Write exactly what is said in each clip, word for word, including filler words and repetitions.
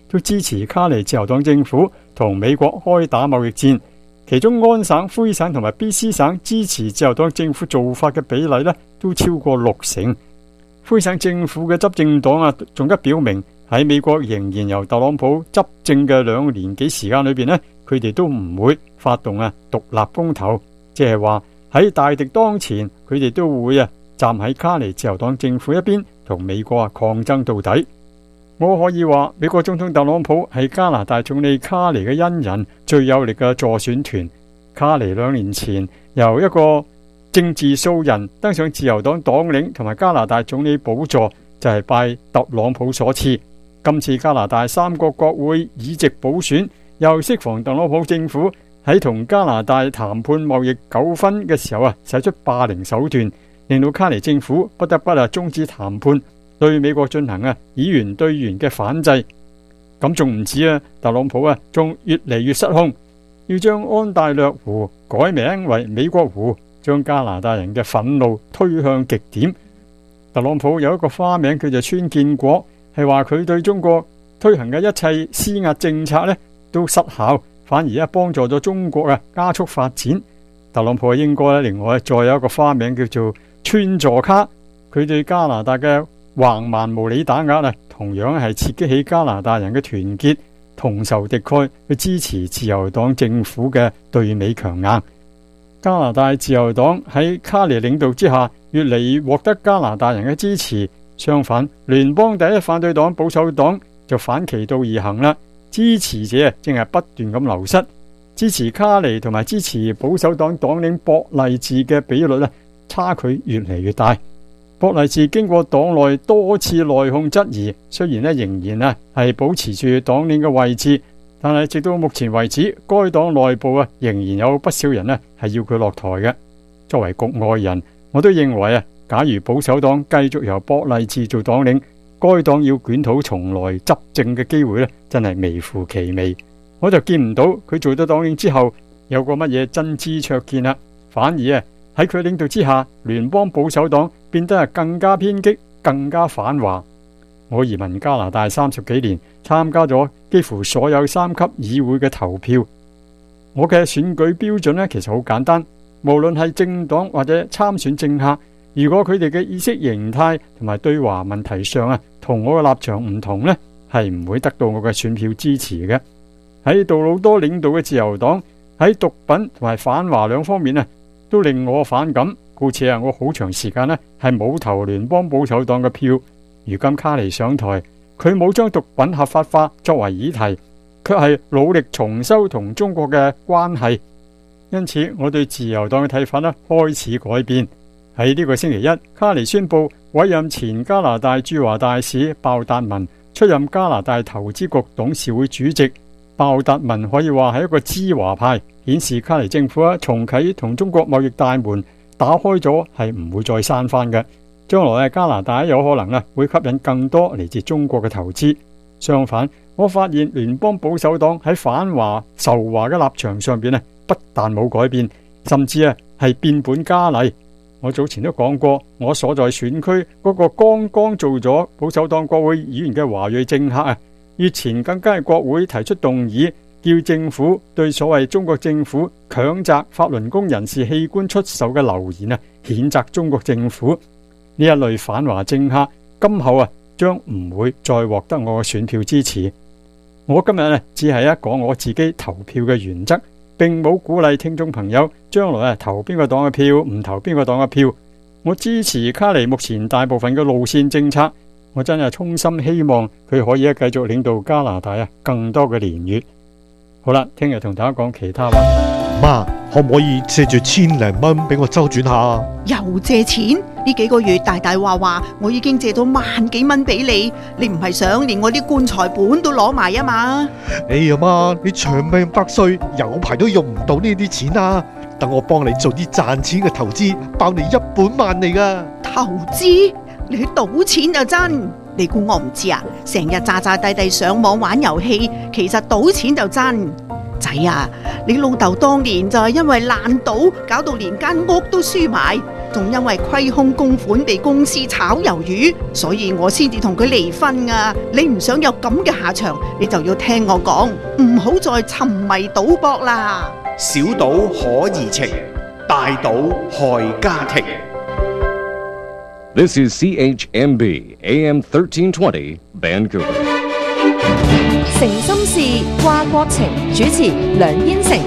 都支持卡尼自由黨政府同美國開打貿易戰。其中安省、魁省同埋 B C 省支持自由黨政府做法嘅比例呢，都超過六成。魁省政府嘅執政黨啊，仲加表明喺美國仍然由特朗普執政嘅兩年幾時間裏邊呢，佢哋都唔會發動啊獨立公投，即係話喺大敵當前，佢哋都會啊站喺卡尼自由黨政府一邊，同美國啊抗爭到底。我可以話，美國總統特朗普係加拿大總理卡尼嘅恩人，最有力嘅助選團。卡尼兩年前由一個政治素人登上自由黨黨領同埋加拿大總理寶座，就係拜特朗普所賜。今次加拿大三個國會議席補選，又適逢特朗普政府喺同加拿大談判貿易糾紛嘅時候啊，使出霸凌手段，令到卡尼政府不得不啊終止談判，對美國進行啊議員對員嘅反制。咁仲唔止啊，特朗普啊仲越嚟越失控，要將安大略湖改名為美國湖，將加拿大人嘅憤怒推向極點。特朗普有一個花名叫做川建國，係話佢對中國推行嘅一切施壓政策呢都失效，反而啊幫助咗中國啊加速發展。特朗普應該另外再有一個花名叫做川座卡，佢對加拿大嘅橫蠻無理打壓啊，同樣係刺激起加拿大人嘅團結，同仇敵愾去支持自由黨政府嘅對美強硬。加拿大自由黨喺卡尼領導之下，越嚟越獲得加拿大人嘅支持。相反，聯邦第一反對黨保守黨就反其道而行啦，支持者正係不斷咁流失，支持卡尼同埋支持保守黨黨領博勵治嘅比率咧，差距越嚟越大。博勵治經過黨內多次內訌質疑，雖然咧仍然啊係保持住黨領嘅位置，但係直到目前為止，該黨內部啊仍然有不少人咧係要佢落台嘅。作為局外人，我都認為啊，假如保守黨繼續由博勵治做黨領，該黨要捲土重來執政嘅機會咧，真係微乎其微。我就見唔到佢做咗黨領之後有個乜嘢真知灼見啦，反而啊喺佢領導之下，聯邦保守黨變得係更加偏激、更加反華。我移民加拿大三十幾年，參加咗幾乎所有三級議會嘅投票。我嘅選舉標準呢，其實好簡單，無論係政黨或者參選政客，如果佢哋嘅意識形態同埋對華問題上啊，同我嘅立場唔同呢，係唔會得到我嘅選票支持嘅。喺杜魯多領導嘅自由黨喺毒品同埋反華兩方面啊，都令我反感，故此啊，我好長時間呢係冇投聯邦保守黨嘅票。如今卡尼上台，佢冇將毒品合法化作為議題，卻係努力重修同中國嘅關係。因此，我對自由黨嘅睇法呢開始改變。喺呢個星期一，卡尼宣布委任前加拿大駐華大使鮑達民出任加拿大投資局董事會主席。鮑達民可以話係一個知華派，顯示卡尼政府啊重啟同中國貿易大門打開咗，係唔會再閂翻嘅。將來加拿大有可能啊會吸引更多嚟自中國嘅投資。相反，我發現聯邦保守黨喺反華仇華嘅立場上邊咧，不但冇改變，甚至啊係變本加厲。我早前都講過，我所在選區嗰個剛剛做咗保守黨國會議員嘅華裔政客啊，月前更加係國會提出動議，叫政府對所謂中國政府強摘法輪功人士器官出售嘅流言啊，譴責中國政府。呢一類反華政客今後啊將唔會再獲得我嘅選票支持。我今日啊只係一講我自己投票嘅原則，並冇鼓勵聽眾朋友將來啊投邊個黨嘅票，唔投邊個黨嘅票。我支持卡尼目前大部分嘅路線政策，我真係衷心希望佢可以繼續領導加拿大啊更多嘅年月。好啦，聽日同大家講其他話。 媽，可唔可以借住千零蚊俾我周轉下？ 又借錢？呢幾個月大大話話我已經借到萬幾蚊俾你，你唔係想連我啲棺材本都攞埋啊嘛？ 哎呀媽，你長命百歲，有排都用唔到呢啲錢啊！等我幫你做啲賺錢嘅投資，包你一本萬利噶。 投資？你去賭錢就真？你估我唔知啊？成日詐詐諦諦上網玩遊戲，其實賭錢就真。仔啊，你老豆當年就係因為爛賭，搞到連間屋都輸埋， 仲因為虧空公款被公司炒魷魚，所以我先至同佢離婚啊！你唔想有咁嘅下場，你就要聽我講，唔好再沉迷賭博啦。 小賭可怡情，大賭害家庭。 This is C H M B A M thirteen twenty Vancouver。 誠心事，掛國情，主持梁燕城。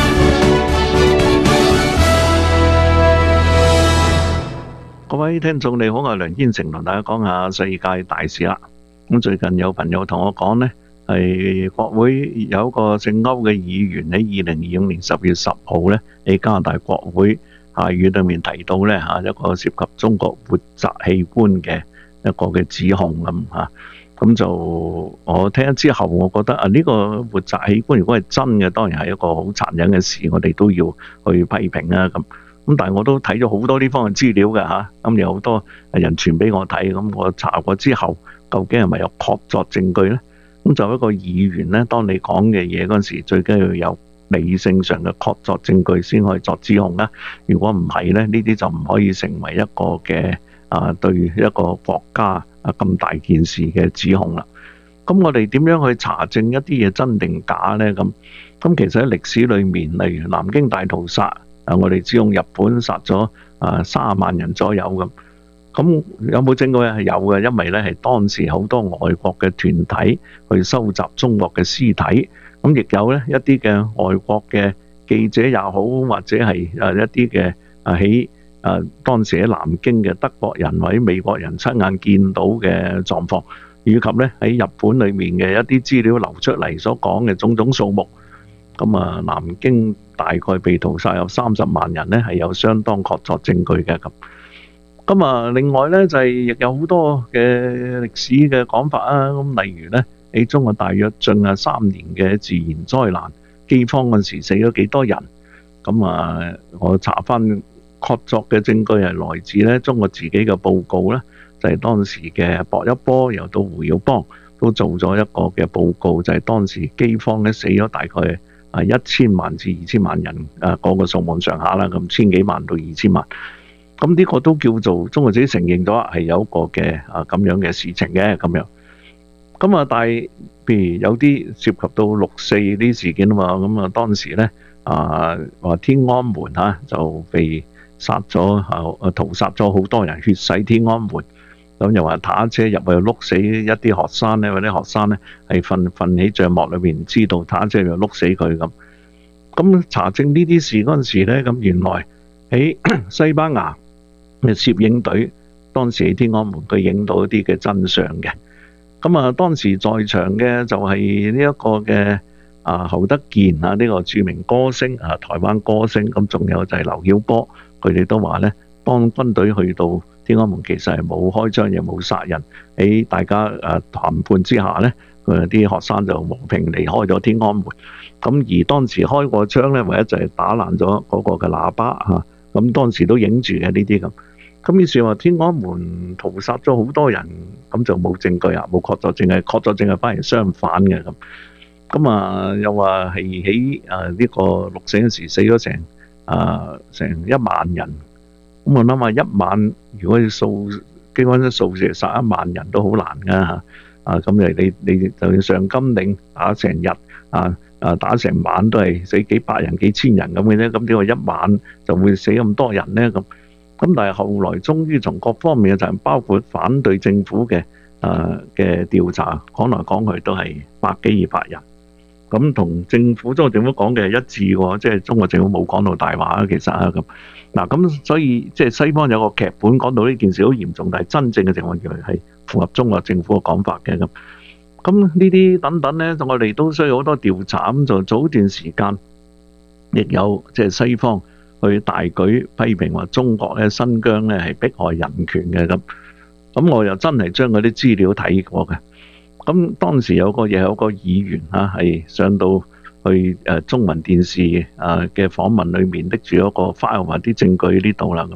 各位聽眾你好，我係梁燕城，同大家講下世界大事啦。咁最近有朋友同我講呢，係國會有一個姓歐嘅議員喺二零二五年十月十號呢，喺加拿大國會下院裏面提到呢吓一個涉及中國活摘器官嘅一個嘅指控咁吓。咁就我聽咗之後，我覺得啊呢個活摘器官如果係真嘅，當然係一個好殘忍嘅事，我哋都要去批評啊咁。咁但係我都睇咗好多呢方面資料嘅嚇，咁有好多人傳俾我睇，咁我查過之後，究竟係咪有確鑿證據呢？咁就一個議員呢，當你講嘅嘢嗰陣時，最緊要有理性上嘅確鑿證據先可以作指控啦。如果唔係呢，呢啲就唔可以成為一個嘅啊對一個國家啊咁大件事嘅指控啦。咁我哋點樣去查證一啲嘢真定假呢？咁咁其實喺歷史裏面，例如南京大屠殺。啊！我哋只用日本殺咗啊三十萬人左右咁，咁有冇證據係有嘅？因為咧係當時好多外國嘅團體去收集中國嘅屍體，咁亦有咧一啲嘅外國嘅記者也好，或者係啊一啲嘅啊喺啊當時喺南京嘅德國人或者美國人親眼見到嘅狀況，以及咧喺日本裏面嘅一啲資料流出嚟所講嘅種種數目。咁啊，南京大概被屠殺有三十萬人咧，係有相當確鑿證據嘅咁。咁啊，另外咧就係亦有好多嘅歷史嘅講法啊。咁例如咧，喺中國大約進入三年嘅自然災難饑荒嗰陣時，死咗幾多人？咁啊，我查翻確鑿嘅證據係來自咧中國自己嘅報告咧，就係當時嘅薄一波又到胡耀邦都做咗一個嘅報告，就係當時饑荒咧死咗大概啊，一千萬至二千萬人啊，嗰個數目上下啦，咁千幾萬到二千萬，咁呢個都叫做中國自己承認咗係有一個嘅啊咁樣嘅事情嘅咁樣。咁啊，但係譬如有啲涉及到六四啲事件啊嘛，咁啊當時咧啊話天安門嚇、啊、就被殺咗啊，屠殺咗好多人，血洗天安門。咁又話打車入去碌死一啲學生咧，或者學生咧係瞓瞓喺帳幕裏邊，唔知道打車就碌死佢咁。咁查證呢啲事嗰陣時咧，咁原來喺西班牙嘅攝影隊當時喺天安門佢影到一啲嘅真相嘅。咁啊，當時在場嘅就係呢一個嘅啊侯德健啊，呢個著名歌星啊，台灣歌星。咁仲有就係劉曉波，佢哋都話咧，當軍隊去到天安門其實係冇開槍，又冇殺人。喺大家誒談判之下咧，佢啲學生就和平離開咗天安門。咁而當時開過槍咧，唯一就係打爛咗嗰個嘅喇叭嚇。咁當時都影住嘅呢啲咁。咁於是話天安門屠殺咗好多人，咁就冇證據啊，冇確鑿證據，確鑿證據反而相反嘅咁。咁啊又話係喺誒呢個六四嗰時死咗成誒成一萬人。咁我諗下一萬，如果要數基本上數字殺一萬人都好難噶嚇。啊咁你你你就算上金嶺打成日啊啊打成晚都係死幾百人幾千人咁嘅啫。咁點解一晚就會死咁多人咧？咁咁但係後來終於從各方面嘅，就係包括反對政府嘅誒嘅調查，講來講去都係百幾二百人。咁同政府中國政府講嘅係一致喎，即係中國政府冇講到大話啊，其實啊咁。嗱咁所以即係西方有個劇本講到呢件事好嚴重，但係真正嘅情況原來係符合中國政府嘅講法嘅咁。咁呢啲等等咧，我哋都需要好多調查。咁就早段時間亦有即係西方去大舉批評話中國咧新疆咧係迫害人權嘅咁。咁我又真係將嗰啲資料睇過嘅。咁當時有個嘢有個議員嚇係上到去誒中文電視誒嘅訪問裏面拎住一個 file 話啲證據呢度啦咁，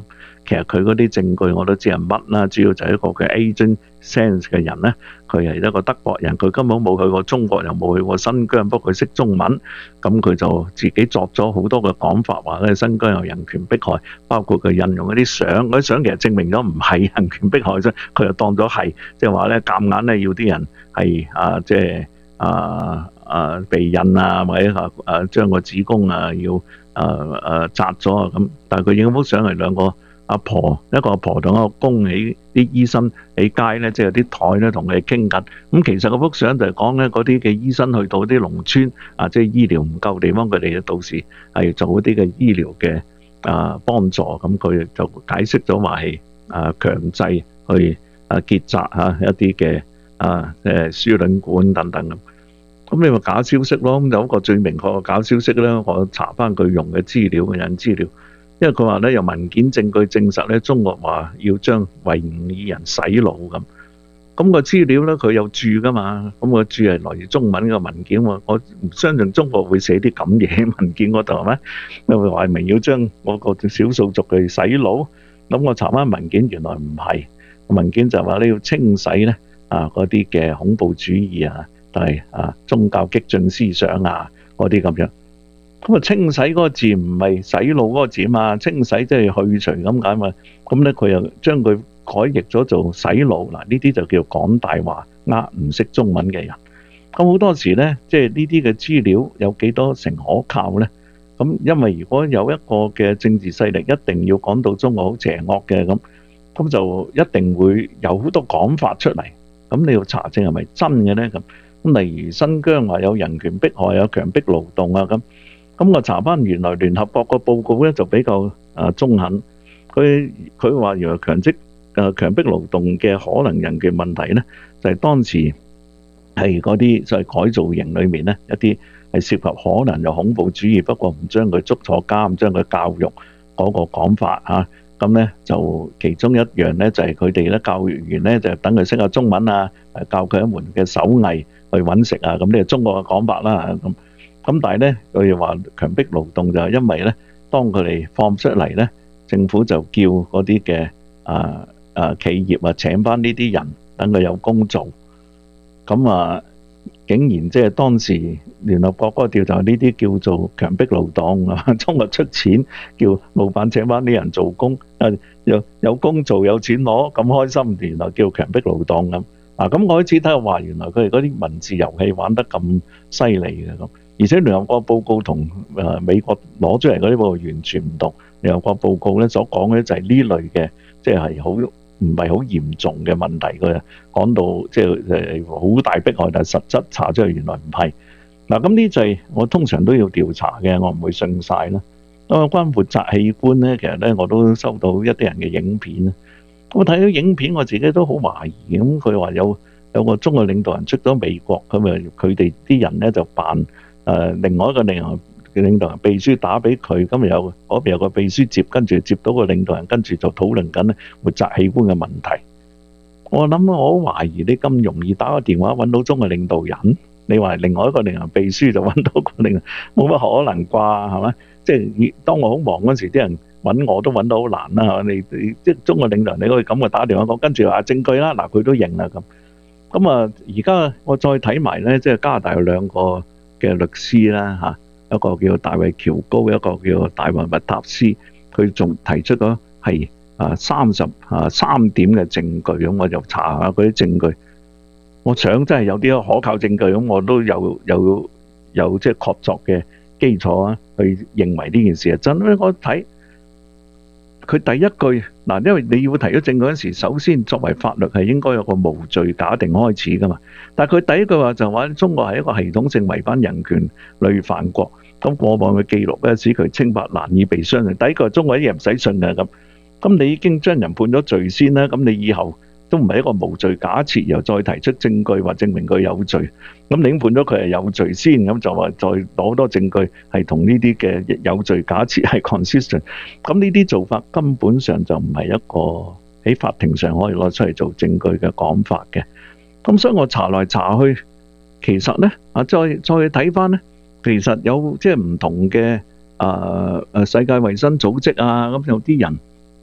其實佢嗰啲證據我都知係乜啦，主要就係一個嘅 agent sense 嘅人咧，佢係一個德國人，佢根本冇去過中國，又冇去過新疆，不過佢識中文，咁佢就自己作咗好多嘅講法，話咧新疆有人權迫害，包括佢引用嗰啲相，嗰啲相其實證明咗唔係人權迫害啫，佢又當咗係，即係話咧夾硬咧要啲人係啊，即係啊啊避孕啊，或者啊啊將個子宮啊要啊啊摘咗啊咁，但係佢影幅相係兩個阿婆，一個阿婆同一個公喺啲醫生喺街咧，即係有啲台咧同佢哋傾緊。咁其實嗰幅相就係講咧，嗰啲嘅醫生去到啲農村啊，即係醫療唔夠地方，佢哋到時係做一啲嘅醫療嘅啊幫助。咁佢就解釋咗話係啊強制去啊結紮嚇一啲嘅啊誒輸卵管等等咁。咁你話假消息咯，咁有一個最明確嘅假消息咧，我查翻佢用嘅資料嘅人資料。因為佢話咧有文件證據證實咧，中國話要將維吾爾人洗腦咁，咁個資料咧佢有注噶嘛，咁個注係來自中文嘅文件喎，我唔相信中國會寫啲咁嘢喺文件嗰度係咪？因為話明要將我個少數族去洗腦，咁我查翻文件原來唔係，文件就話你要清洗咧啊嗰啲嘅恐怖主義啊，但係啊宗教激進思想啊嗰啲咁樣。咁啊，清洗嗰個字唔係洗腦嗰個字嘛，清洗即係去除咁解嘛。咁咧佢又將佢改譯咗做洗腦，嗱呢啲就叫講大話，呃唔識中文嘅人。咁好多時咧，即係呢啲嘅資料有幾多成可靠咧？咁因為如果有一個嘅政治勢力一定要講到中國好邪惡嘅咁，咁就一定會有好多講法出嚟。咁你要查證係咪真嘅咧？咁咁例如新疆話有人權迫害、有強迫勞動啊咁。咁我查翻原來聯合國個報告咧就比較啊中肯，佢佢話原來強迫誒強迫勞動嘅可能人權問題咧，就係當時係嗰啲就係改造營裏面咧一啲係涉及可能有恐怖主義，不過唔將佢捉坐監，將佢教育嗰個講法嚇。咁咧就其中一樣咧就係佢哋咧教育員咧就等佢識下中文啊，誒教佢一門嘅手藝去揾食啊。咁呢係中國嘅講法啦咁。咁但係咧，佢哋話強迫勞動就係因為咧，當佢哋放出嚟咧，政府就叫嗰啲嘅啊啊企業啊請翻呢啲人，等佢有工做。咁啊，竟然即係當時聯合國嗰個調查呢啲叫做強迫勞動啊，中國出錢叫老闆請翻啲人做工，啊有有工做有錢攞，咁開心，原來叫強迫勞動咁。啊，咁我開始睇下話，原來佢哋嗰啲文字遊戲玩得咁犀利嘅咁。而且聯合國報告同誒美國攞出嚟嗰啲報告完全唔同。聯合國報告咧所講嘅就係呢類嘅，即係好唔係好嚴重嘅問題。佢講到即係誒好大迫害，但係實質查出嚟原來唔係。嗱，咁呢就係我通常都要調查嘅，我唔會信晒啦。咁啊，關於活摘器官咧，其實咧我都收到一啲人嘅影片啦。我睇到影片，我自己都好懷疑。咁佢話有有個中國領導人出咗美國，咁啊佢哋啲人咧就扮。誒、呃、另外一個領導嘅領導人秘書打俾佢，今日有嗰邊有個秘書接，跟住接到個領導人，跟住就討論緊咧活摘器官嘅問題。我諗我好懷疑你咁容易打個電話揾到中國領導人，你話另外一個領導秘書就揾到個領導，冇乜可能啩係咪？即係當我好忙嗰時，啲人揾我都揾到好難啦。你你即係中國領導人，你可以咁嘅打電話講，跟住話證據啦，嗱佢都認啦咁。咁啊，而家我再睇埋咧，即係加拿大有兩個嘅律師啦嚇，一個叫大衛喬高，一個叫大衛麥塔斯，佢仲提出咗係啊三十啊三點嘅證據，咁我就查下嗰啲證據。我想真係有啲可靠證據，咁我都有有有即係確鑿嘅基礎啊，去認為呢件事係真。因為我睇佢第一句嗱，因為你要提出證據嗰時，首先作為法律係應該有個無罪假定開始噶嘛。但係佢第一句話就話中國係一個系統性違反人權累犯國，咁過往嘅記錄咧使佢清白難以被相信。第一句中國啲嘢唔使信嘅咁，咁你已經將人判咗罪先啦，咁你以後都唔係一個無罪假設，又再提出證據或證明佢有罪，咁你已經判咗佢係有罪先，咁就話再攞多證據係同呢啲嘅有罪假設係 consistent， 咁呢啲做法根本上就唔係一個喺法庭上可以攞出嚟做證據嘅講法嘅。咁所以我查來查去，其實咧啊，再再睇翻咧，其實有即係唔同嘅啊啊世界衛生組織啊，咁有啲人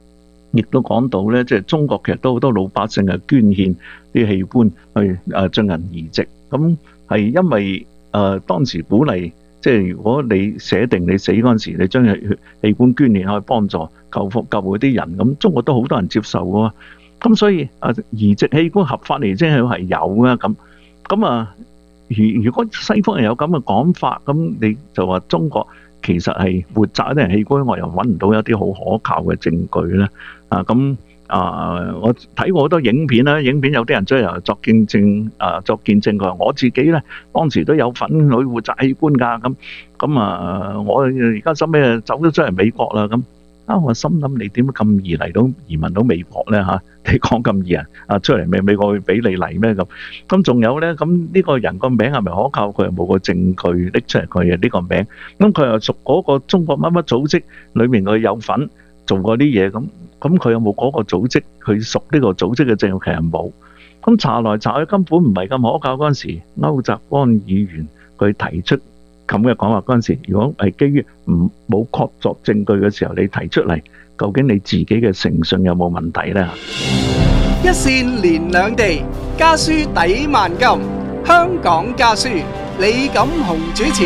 亦都講到咧，即係中國其實都好多老百姓係捐獻啲器官去誒進行移植，咁係因為誒、呃、當時鼓勵，即係如果你寫定你死嗰陣時，你將器器官捐獻可以幫助救復救嗰啲人，咁中國都好多人接受嘅喎，咁所以誒移植器官合法嚟，即係係有嘅咁，咁啊，如如果西方人有咁嘅講法，咁你就話中國其實係活摘一啲人器官，我又揾唔到一啲好可靠嘅證據咧。啊，咁啊，我睇過好多影片啦，影片有啲人真係作見證，啊作見證佢話我自己咧當時都有份去活摘器官㗎，咁咁啊，我而家收尾走咗出嚟美國啦，咁啊，我心諗你點解咁易嚟到移民到美國咧嚇？你講咁易啊？啊出嚟美美國會俾你嚟咩咁？咁仲有咧，咁呢個人個名係咪可靠？佢又冇個證據拎出嚟，佢嘅呢個名，咁佢又屬嗰個中國乜乜組織裏面佢有份做過啲嘢咁。咁佢有冇嗰個組織？佢屬呢個組織嘅證據其實冇。咁查來查去根本唔係咁可靠嗰陣時，歐澤光議員佢提出咁嘅講話嗰陣時，如果係基於唔冇確鑿證據嘅時候，你提出嚟，究竟你自己嘅誠信有冇問題呢？ 一線連兩地，家書抵萬金。香港家書，李錦雄主持。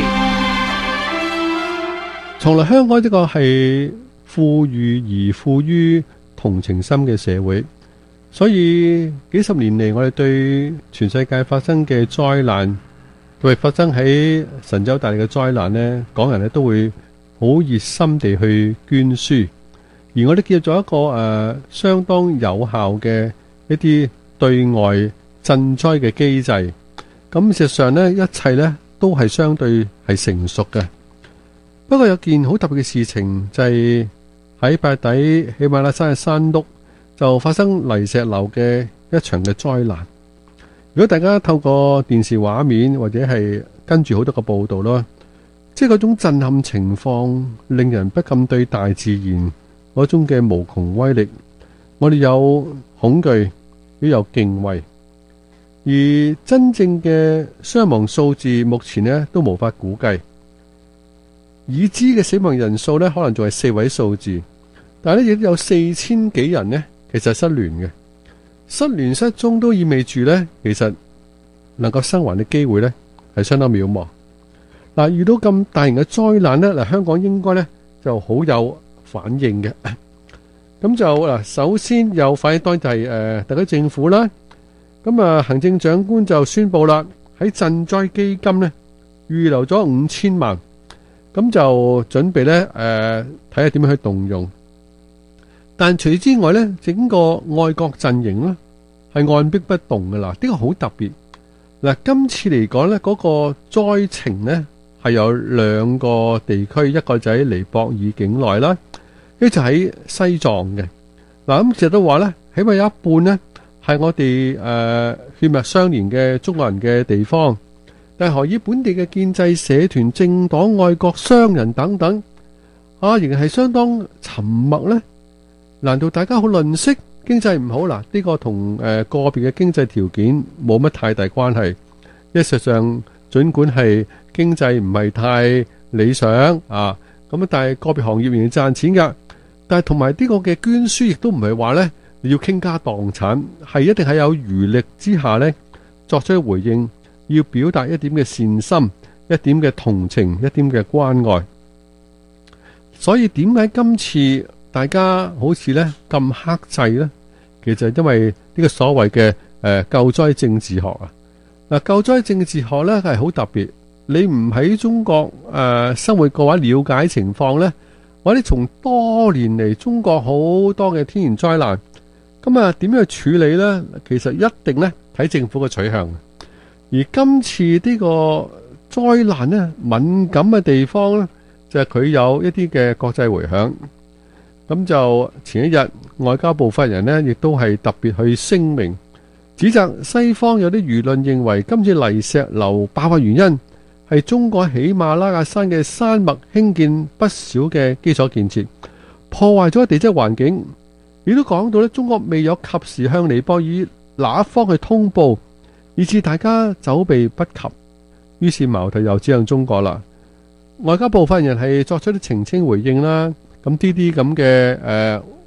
從來香港呢個係富裕而富於同情心嘅社會，所以幾十年嚟，我哋對全世界發生嘅災難，特別發生喺神州大地嘅災難呢，港人咧都會好熱心地去捐輸，而我哋建立咗一個誒、呃、相當有效嘅一啲對外賑災嘅機制。咁事實上呢，一切呢都係相對係成熟嘅。不過有件好特別嘅事情就係、是。喺八月底喜馬拉雅山嘅山麓就發生泥石流嘅一場嘅災難。如果大家透過電視畫面或者係跟住好多個報道啦，即係嗰種震撼情況，令人不禁對大自然嗰種嘅無窮威力，我哋有恐懼，亦有敬畏。而真正嘅傷亡數字目前呢都無法估計。已知嘅死亡人數咧，可能仲係四位數字，但係咧亦都有四千幾人呢，其實失聯嘅。失聯失蹤都意味住咧，其實能夠生還嘅機會咧係相當渺茫。嗱，遇到咁大型嘅災難咧，嗱香港應該咧就好有反應嘅。咁就嗱，首先有反應當然就係誒特區政府啦。咁啊，行政長官就宣布啦，喺賑災基金咧預留咗五千萬。咁就準備咧，誒睇下點樣去動用。但除此之外咧，整個愛國陣營咧係按兵不動㗎啦。呢個好特別。嗱，今次嚟講咧，嗰個災情咧係有兩個地區，一個就喺尼泊爾境內啦，一個就喺西藏嘅。嗱，咁其實都話咧，起碼有一半咧係我哋誒血脈相連嘅中國人嘅地方。但係何以本地嘅建制社團、政黨、愛國商人等等，啊，仍然係相當沉默呢？難道大家好吝嗇，經濟唔好嗱？呢個同誒個別嘅經濟條件冇乜太大關係。事實上，盡管係經濟唔係太理想啊，咁啊，但係個別行業仍然賺錢噶。但係同埋呢個嘅捐輸，亦都唔係話呢你要傾家蕩產，係一定係有餘力之下呢作出回應。要表達一點嘅善心，一點嘅同情，一點嘅關愛。所以點解今次大家好似呢咁克制呢？其實因為呢個所謂嘅誒救災政治學啊，嗱，救災政治學呢係好特別。你唔喺中國誒生活嘅話，了解情況呢，或者從多年嚟中國好多嘅天然災難，咁啊點樣去處理呢？其實一定呢睇政府嘅取向。而今次呢個災難呢，敏感嘅地方呢，就係佢有一啲嘅國際回響。咁就前一日外交部發言人呢，亦都係特別去聲明，指責西方有啲輿論認為今次泥石流爆發原因係中國喜馬拉雅山嘅山脈興建不少嘅基礎建設，破壞咗地質環境。亦都講到呢，中國未有及時向尼泊爾那一方去通報，以致大家走避不及，於是矛頭又指向中國啦。外交部發言人係作出啲澄清回應啦。咁呢啲咁嘅誒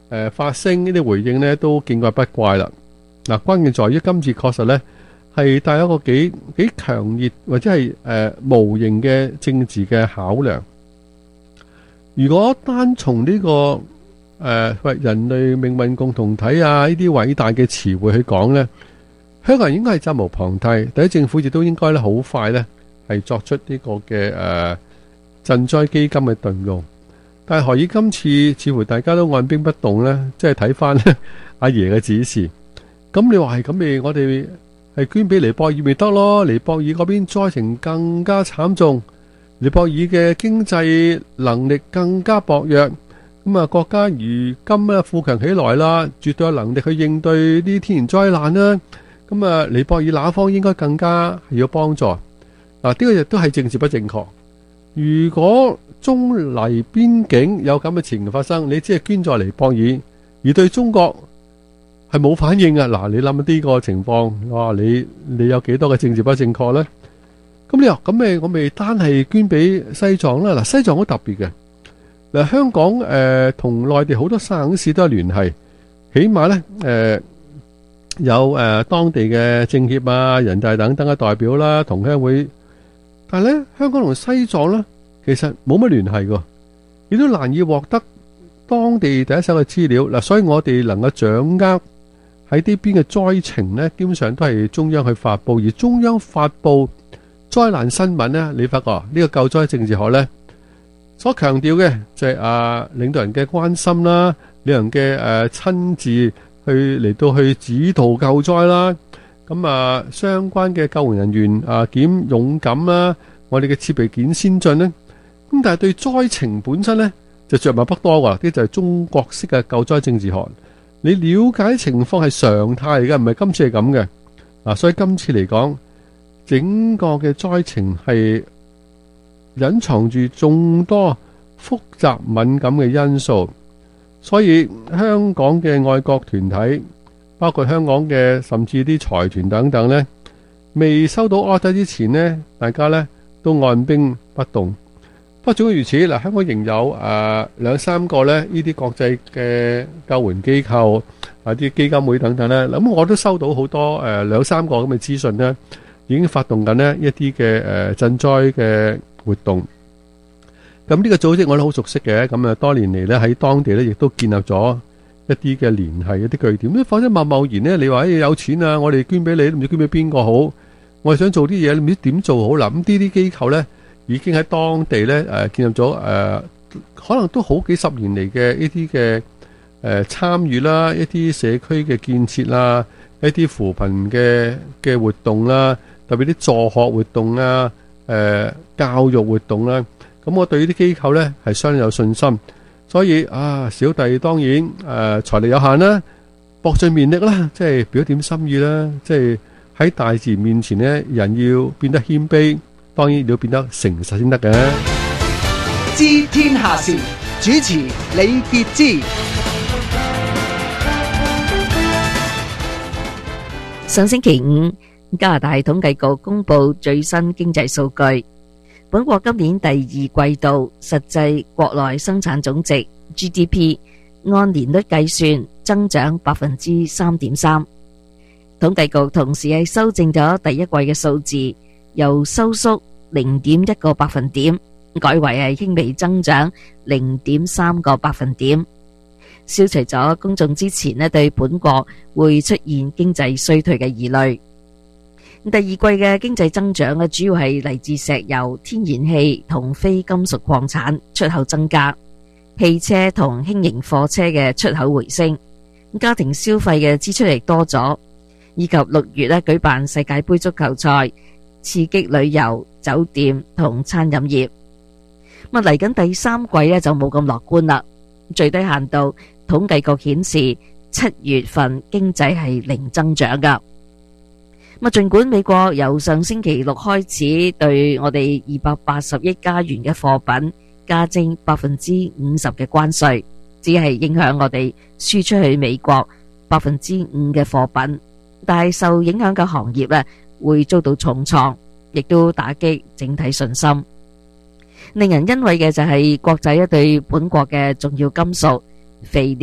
誒發聲呢啲回應呢，都見怪不怪啦。嗱，關鍵在於今次確實呢係帶有一個幾幾強烈或者係誒無形嘅政治嘅考量。如果單從呢、這個誒、呃、人類命運共同體啊呢啲偉大嘅詞彙去講呢，香港人應該係責無旁貸，第一政府亦都應該咧好快呢係作出呢個嘅誒賑災基金嘅動用。但係何以今次似乎大家都按兵不動呢？即係睇翻阿爺嘅指示。咁你話係咁咪，我哋係捐俾尼泊爾咪得咯？尼泊爾嗰邊災情更加慘重，尼泊爾嘅經濟能力更加薄弱。咁啊，國家如今咧富強起來啦，絕對有能力去應對啲天然災難啦。咁啊，尼泊爾那方應該更加係要幫助。嗱，呢個亦都係政治不正確。如果中尼邊境有咁嘅情形發生，你只係捐助尼泊爾，而對中國係冇反應啊！嗱，你諗呢個情況，哇！你你有幾多嘅政治不正確呢？咁你話咁咪我咪單係捐俾西藏啦？嗱，西藏好特別嘅。嗱，香港誒同內地好多省市都有聯繫，起碼呢誒、呃、有誒、呃、當地嘅政協啊、人大等等嘅代表啦、同鄉會，但係呢，香港同西藏呢，其實冇乜聯繫㗎，亦都難以獲得當地第一手嘅資料。嗱，所以我哋能夠掌握喺呢邊嘅災情呢，基本上都係中央去發佈，而中央發佈災難新聞呢，你發覺呢、這個救災政治學呢，所強調嘅就係啊領導人嘅關心啦，領導人嘅誒親自去嚟到去指導救災啦，咁啊相關嘅救援人員啊檢勇敢啦，我哋嘅設備檢先進呢。咁但係對災情本身呢，就着墨不多噶，呢就係中國式嘅救災政治學。你了解情況係常態嚟嘅，唔係今次係咁嘅。嗱，所以今次嚟講，整個嘅災情係隱藏住眾多複雜敏感嘅因素，所以香港嘅愛國團體，包括香港嘅甚至啲財團等等呢，未收到 order 之前呢，大家呢都按兵不動。不過總之如此，嗱，香港仍有誒兩三個咧呢啲國際嘅救援機構啊，啲基金會等等咧，咁我都收到好多誒兩三個咁嘅資訊咧，已經發動緊咧一啲嘅誒賑災嘅活動。咁呢個組織我都好熟悉嘅，咁啊多年嚟咧喺當地咧亦都建立咗一啲嘅聯繫、一啲據點。咁否則貿貿然咧，你話誒有錢啊，我哋捐俾你，都唔知捐俾邊個好。我哋想做啲嘢，你唔知點做好啦。咁呢啲機構咧，已經喺當地咧誒建立咗誒、呃，可能都好幾十年嚟嘅一啲嘅誒參與啦，一啲社區嘅建設啦，一啲扶貧嘅嘅活動啦，特別啲助學活動啊，誒、呃、教育活動啦。咁我對呢啲機構咧係相當有信心，所以啊，小弟當然誒、呃、財力有限啦，搏盡綿力啦，即係表點心意啦，即係喺大自然面前咧，人要變得謙卑。當然要變得誠實先得嘅。 知天下事，主持李傑之。 上星期五，加拿大統計局公布最新經濟數據，本國今年第二季度實際國內生產總值 G D P 按年率計算增長百分之三點三。統計局同時係修正咗第一季嘅數字，由收縮零點一個百分點，改為係輕微增長零點三個百分點，消除咗公眾之前呢對本國會出現經濟衰退嘅疑慮。第二季嘅經濟增長呢，主要係嚟自石油、天然氣同非金屬礦產出口增加，汽車同輕型貨車嘅出口回升，家庭消費嘅支出亦多咗，以及六月呢舉辦世界盃足球賽，刺激旅遊、酒店同餐飲業。咁啊嚟緊第三季咧就冇咁樂觀啦。最低限度統計局顯示七月份經濟係零增長噶。咁啊，盡管美國由上星期六開始對我哋二百八十億加元嘅貨品加徵百分之五十嘅關稅，只係影響我哋輸出去美國百分之五嘅貨品，但係受影響嘅行業咧會遭到重創，亦都打擊整體信心。令人欣慰嘅就係國際對本國嘅重要金屬、肥料、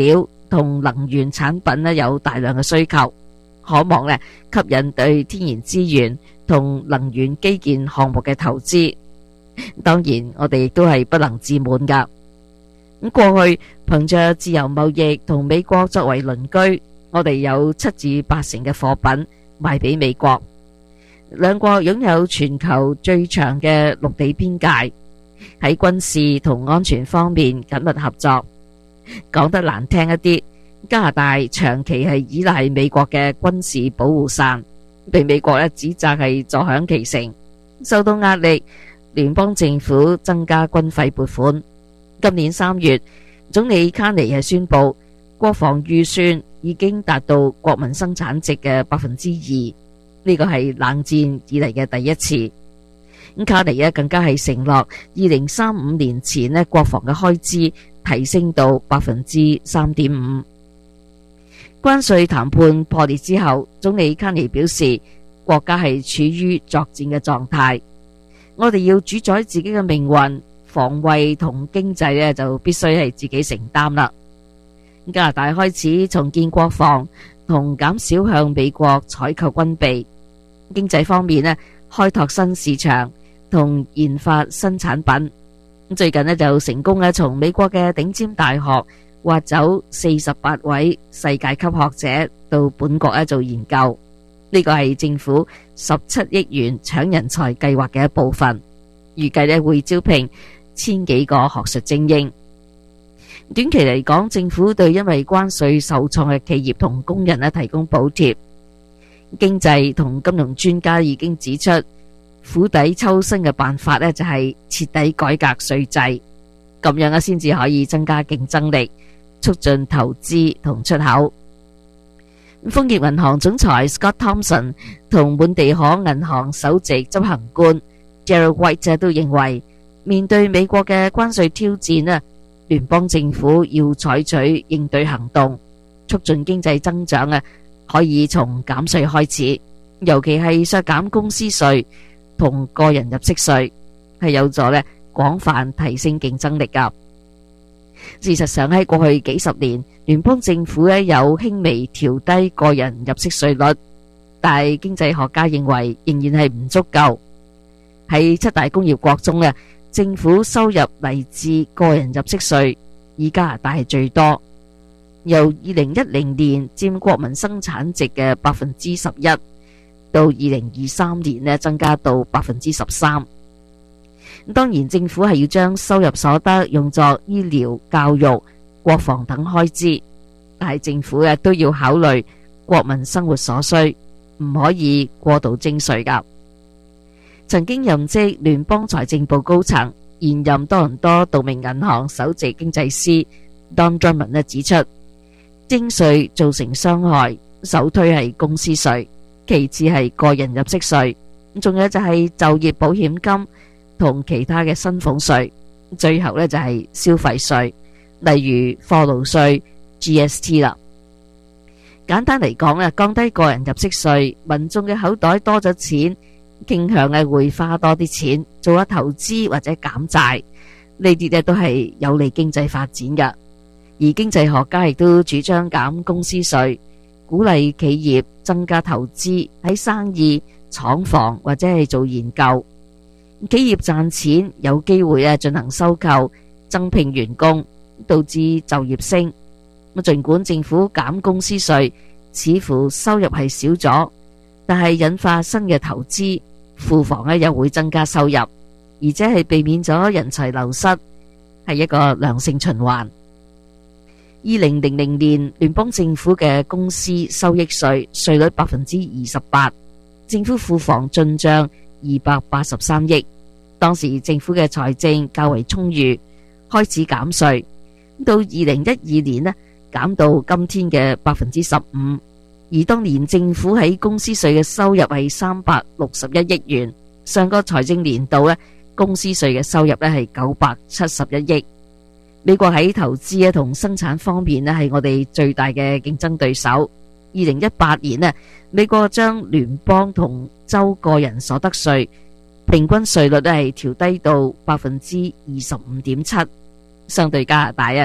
同能源產品咧有大量嘅需求，可望咧吸引對天然資源同能源基建項目嘅投資。當然，我哋亦都係不能自滿噶。咁過去憑着自由貿易同美國作為鄰居，我哋有七至八成嘅貨品賣俾美國。兩國擁有全球最長嘅陸地邊界，喺軍事同安全方面緊密合作。講得難聽一啲，加拿大長期係依賴美國嘅軍事保護傘，被美國咧指責係坐享其成。受到壓力，聯邦政府增加軍費撥款。今年三月，總理卡尼係宣布，國防預算已經達到國民生產值嘅百分之二，呢個係冷戰以嚟嘅第一次。咁卡尼咧更加係承諾，二零三五年前咧國防嘅開支提升到百分之三點五。關稅談判破裂之後，總理卡尼表示，國家係處於作戰嘅狀態，我哋要主宰自己嘅命運，防衛同經濟咧就必須係自己承擔啦。加拿大開始重建國防同減少向美國採購軍備，經濟方面咧開拓新市場同研發新產品。最近咧就成功咧從美國嘅頂尖大學挖走四十八位世界級學者到本國咧做研究，呢個係政府十七億元搶人才計劃嘅一部分，預計咧會招聘千幾個學術精英。短期嚟講，政府對因為關稅受創嘅企業同工人咧提供補貼。經濟同金融專家已經指出，釜底抽薪嘅辦法咧就係徹底改革稅制，咁樣啊先至可以增加競爭力，促進投資同出口。豐業銀行總裁 Scott Thompson 同滿地可銀行首席執行官 Gerald White 都認為，面對美國嘅關稅挑戰啊，聯邦政府要採取應對行動，促進經濟增長啊，可以從減稅開始，尤其係削減公司稅同個人入息稅，係有助咧廣泛提升競爭力噶。事實上喺過去幾十年，聯邦政府咧有輕微調低個人入息稅率，但係經濟學家認為仍然係唔足夠。喺七大工業國中咧，政府收入嚟自個人入息稅，以加拿大係最多，由二零一零年佔國民生產值嘅百分之十一，到二零二三年咧增加到百分之十三。當然，政府係要將收入所得用作醫療、教育、國防等開支，但係政府嘅都要考慮國民生活所需，唔可以過度徵稅噶。曾經任職聯邦財政部高層、現任多倫多道明銀行首席經濟師 Don Drummond 咧指出，徵稅造成傷害，首推係公司稅，其次係個人入息稅，仲有就係就業保險金同其他嘅薪俸稅，最後咧就係消費稅，例如貨勞稅 G S T 啦。簡單嚟講啊，降低個人入息稅，民眾嘅口袋多咗錢，傾向係會花多啲錢做下投資或者減債，呢啲咧都係有利經濟發展噶。而經濟學家亦都主張減公司稅，鼓勵企業增加投資喺生意、廠房或者係做研究。企業賺錢有機會咧進行收購、增聘員工，導致就業升。咁儘管政府減公司稅，似乎收入係少咗，但係引發新嘅投資，庫房咧又會增加收入，而且係避免咗人才流失，係一個良性循環。二零零零年聯邦政府嘅公司收益稅稅率百分之二十八，政府庫房進賬二百八十三億，當時政府嘅財政較為充裕，開始減稅。到二零一二年呢，減到今天嘅百分之十五。而當年政府喺公司稅嘅收入係三百六十一億元，上個財政年度呢，公司稅嘅收入呢係九百七十一億。美國喺投資啊同生產方面呢係我哋最大嘅競爭對手。二零一八年呢，美國將聯邦同州個人所得稅平均稅率咧係調低到百分之二十五點七，相對加拿大啊，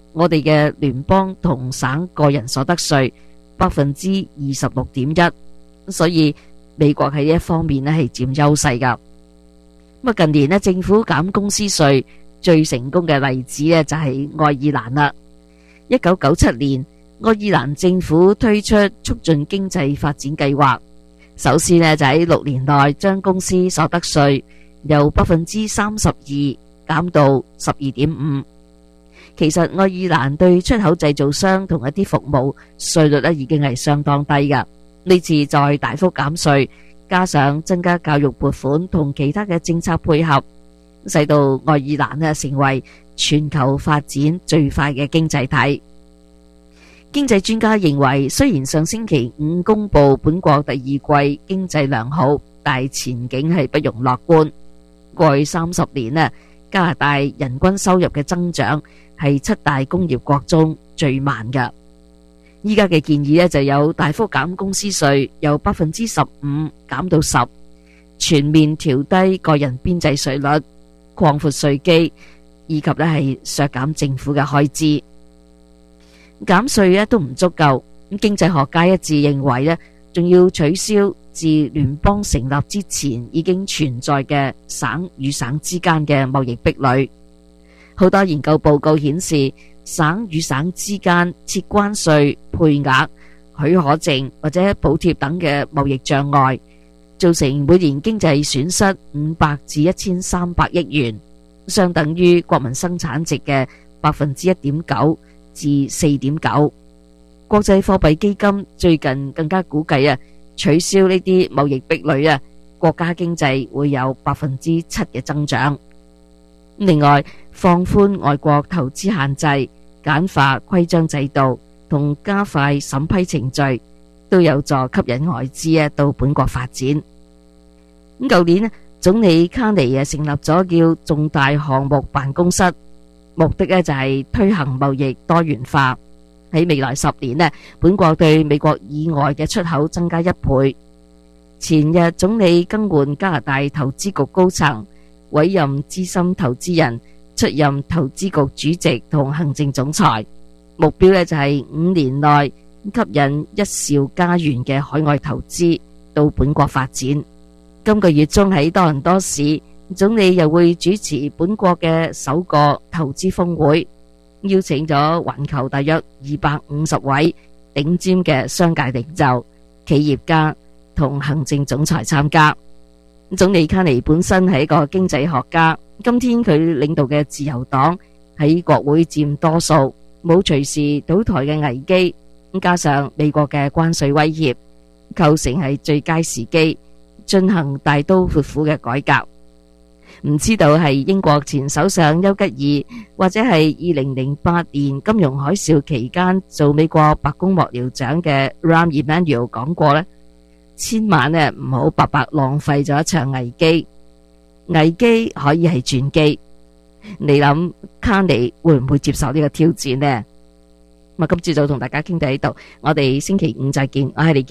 我哋嘅聯邦同省個人所得稅百分之二十六點一，所以美國喺呢一方面咧係佔優勢噶。咁啊，近年咧政府減公司稅最成功嘅例子咧就係愛爾蘭啦。一九九七年，愛爾蘭政府推出促進經濟發展計劃，首先咧就喺六年內將公司所得稅由百分之三十二減到十二點五。其實愛爾蘭對出口製造商同一啲服務稅率咧已經係相當低噶，呢次再大幅減稅，加上增加教育撥款同其他嘅政策配合，使到愛爾蘭咧成為全球發展最快嘅經濟體。經濟專家認為，雖然上星期五公布本國第二季經濟良好，但前景係不容樂觀。過去三十年咧，加拿大人均收入嘅增長係七大工業國中最慢㗎。依家嘅建議咧就有大幅減公司稅，由百分之十五減到十，全面調低個人邊際稅率，擴闊稅基，以及咧係削減政府嘅開支。減稅咧都唔足夠，咁經濟學家一致認為咧，仲要取消自聯邦成立之前已經存在嘅省與省之間嘅貿易壁壘。好多研究報告顯示，省與省之間設關稅、配額、許可證或者補貼等嘅貿易障礙，造成每年經濟損失五百至一千三百億元，相等於國民生產值嘅百分之一點九至四點九。國際貨幣基金最近更加估計啊，取消呢啲貿易壁壘啊，國家經濟會有百分之七嘅增長。另外，放寬外國投資限制、簡化規章制度同加快審批程序，都有助吸引外資啊到本國發展。咁舊年總理卡尼啊成立咗叫重大項目辦公室，目的咧就係推行貿易多元化。喺未來十年咧，本國對美國以外嘅出口增加一倍。前日總理更換加拿大投資局高層，委任資深投資人出任投資局主席同行政總裁，目標咧就係五年內吸引一兆加元嘅海外投資到本國發展。今個月中喺多倫多市，總理又會主持本國嘅首個投資峰會，邀請咗環球大約二百五十位頂尖嘅商界領袖、企業家同行政總裁參加。總理卡尼本身係一個經濟學家，今天佢領導嘅自由黨喺國會佔多數，冇隨時倒台嘅危機，加上美國嘅關稅威脅，構成係最佳時機進行大刀闊斧嘅改革。唔知道係英國前首相丘吉爾，或者係二零零八年金融海嘯期間做美國白宮幕僚長嘅 Rahm Emanuel 講過呢，千萬呢唔好白白浪費咗一場危機，危機可以係轉機。你諗卡尼會唔會接受呢個挑戰呢？咁今朝早同大家傾到呢度，我哋星期五再見，我係李健。